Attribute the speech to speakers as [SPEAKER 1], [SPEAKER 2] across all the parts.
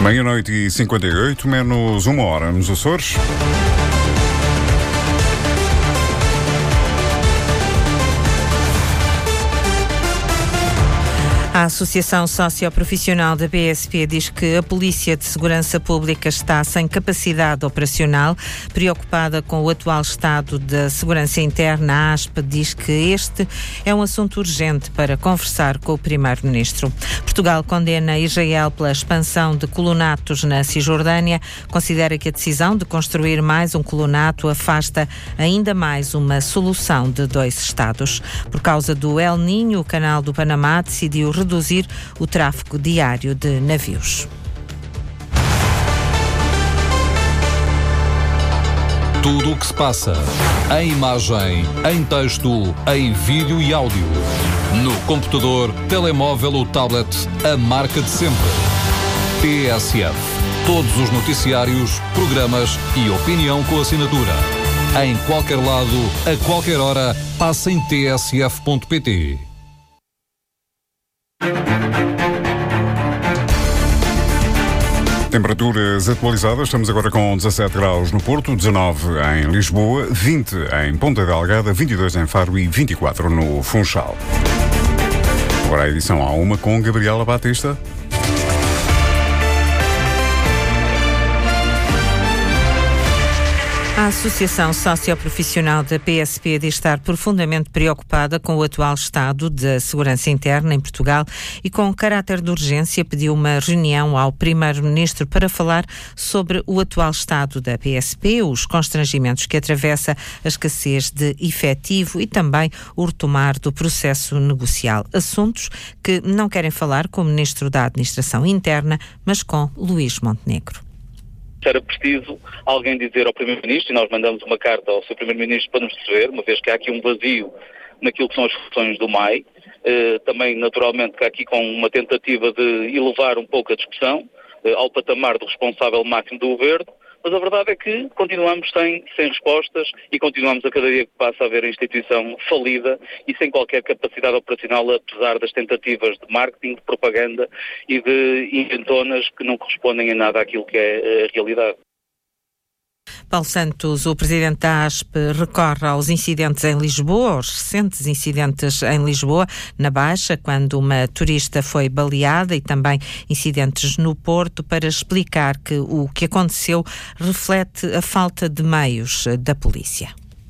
[SPEAKER 1] Meia-noite e 58, menos uma hora nos Açores.
[SPEAKER 2] A Associação Socioprofissional da PSP diz que a Polícia de Segurança Pública está sem capacidade operacional. Preocupada com o atual estado da segurança interna, a ASP diz que este é um assunto urgente para conversar com o Primeiro-Ministro. Portugal condena Israel pela expansão de colonatos na Cisjordânia. Considera que a decisão de construir mais um colonato afasta ainda mais uma solução de dois Estados. Por causa do El Niño, o Canal do Panamá decidiu reduzir o tráfego diário de navios.
[SPEAKER 3] Tudo o que se passa, em imagem, em texto, em vídeo e áudio. No computador, telemóvel ou tablet, a marca de sempre. TSF. Todos os noticiários, programas e opinião com assinatura. Em qualquer lado, a qualquer hora, passa em tsf.pt.
[SPEAKER 1] Temperaturas atualizadas, estamos agora com 17 graus no Porto, 19 em Lisboa, 20 em Ponta Delgada, 22 em Faro e 24 no Funchal. Agora a edição A1 com Gabriela Batista.
[SPEAKER 2] A Associação Socioprofissional da PSP diz estar profundamente preocupada com o atual estado da segurança interna em Portugal e, com caráter de urgência, pediu uma reunião ao Primeiro-Ministro para falar sobre o atual estado da PSP, os constrangimentos que atravessa a escassez de efetivo e também o retomar do processo negocial. Assuntos que não querem falar com o Ministro da Administração Interna, mas com Luís Montenegro.
[SPEAKER 4] Era preciso alguém dizer ao Primeiro-Ministro, e nós mandamos uma carta ao Sr. Primeiro-Ministro para nos receber, uma vez que há aqui um vazio naquilo que são as funções do MAI, também naturalmente que há aqui com uma tentativa de elevar um pouco a discussão ao patamar do responsável máximo do Governo, mas a verdade é que continuamos sem respostas e continuamos a cada dia que passa a ver a instituição falida e sem qualquer capacidade operacional, apesar das tentativas de marketing, de propaganda e de inventonas que não correspondem em nada àquilo que é a realidade.
[SPEAKER 2] Paulo Santos, o presidente da ASP, recorre aos incidentes em Lisboa, aos recentes incidentes em Lisboa, na Baixa, quando uma turista foi baleada, e também incidentes no Porto, para explicar que o que aconteceu reflete a falta de meios da polícia.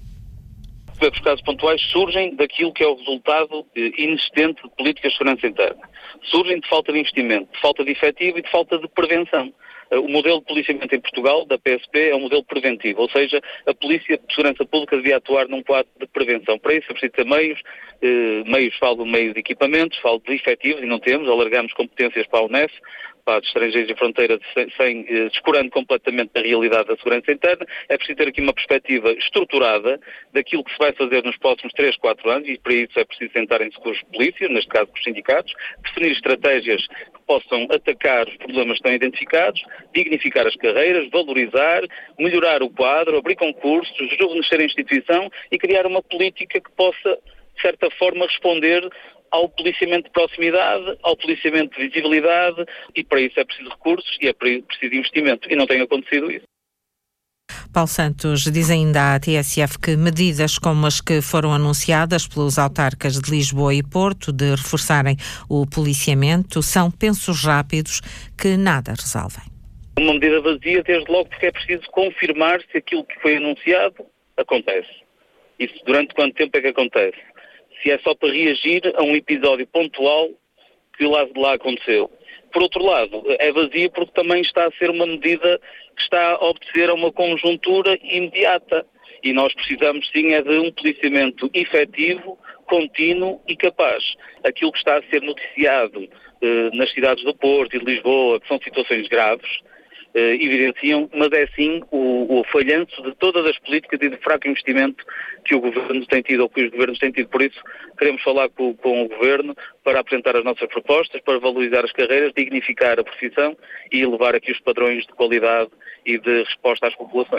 [SPEAKER 4] Os casos pontuais surgem daquilo que é o resultado inexistente de políticas de segurança interna. Surgem de falta de investimento, de falta de efetivo e de falta de prevenção. O modelo de policiamento em Portugal, da PSP, é um modelo preventivo, ou seja, a Polícia de Segurança Pública devia atuar num quadro de prevenção. Para isso é preciso ter meios, falo do meio de equipamentos, falo de efetivos, e não temos, alargamos competências para a UNEF, para os estrangeiros e fronteiras, descurando completamente a realidade da segurança interna. É preciso ter aqui uma perspectiva estruturada daquilo que se vai fazer nos próximos 3, 4 anos, e para isso é preciso sentarem-se com os polícias, neste caso com os sindicatos, definir estratégias que possam atacar os problemas que estão identificados, dignificar as carreiras, valorizar, melhorar o quadro, abrir concursos, rejuvenescer a instituição e criar uma política que possa, de certa forma, responder ao policiamento de proximidade, ao policiamento de visibilidade, e para isso é preciso recursos e é preciso investimento, e não tem acontecido isso.
[SPEAKER 2] Paulo Santos diz ainda à TSF que medidas como as que foram anunciadas pelos autarcas de Lisboa e Porto de reforçarem o policiamento são pensos rápidos que nada resolvem.
[SPEAKER 4] Uma medida vazia, desde logo, porque é preciso confirmar se aquilo que foi anunciado acontece. Isso durante quanto tempo é que acontece? Se é só para reagir a um episódio pontual que lá aconteceu. Por outro lado, é vazia porque também está a ser uma medida que está a obedecer a uma conjuntura imediata. E nós precisamos, sim, é de um policiamento efetivo, contínuo e capaz. Aquilo que está a ser noticiado nas cidades do Porto e de Lisboa, que são situações graves, evidenciam, mas é sim o falhanço de todas as políticas e de fraco investimento que o Governo tem tido, ou que os Governos têm tido. Por isso, queremos falar com o Governo para apresentar as nossas propostas, para valorizar as carreiras, dignificar a profissão e elevar aqui os padrões de qualidade e de resposta às populações.